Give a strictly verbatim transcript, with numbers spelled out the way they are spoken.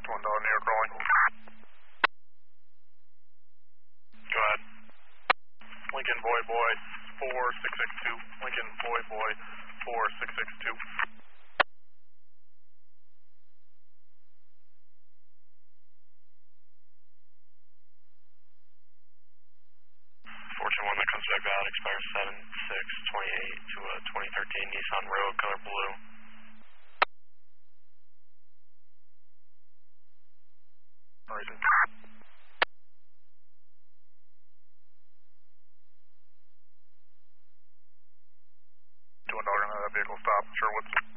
one dog, New York rolling. Go ahead. Lincoln Boy Boy four six six two. Lincoln Boy Boy four six six two. Fortune one that comes back out expires seven six twenty-eight to a twenty thirteen Nissan Rogue, color blue. Horizon. Two one dog, that vehicle stop. Sure, what's